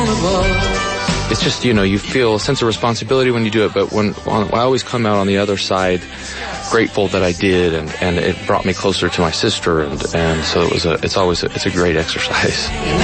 It's just, you feel a sense of responsibility when you do it, but I always come out on the other side grateful that I did, and it brought me closer to my sister, and so it's a great exercise.